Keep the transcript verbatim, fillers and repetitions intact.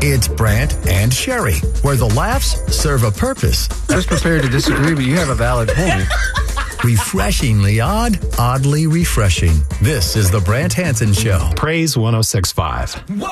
It's Brant and Sherry, where the laughs serve a purpose. I was prepared to disagree, but you have a valid point. Refreshingly odd, oddly refreshing. This is the Brant Hansen Show. Praise one oh six point five.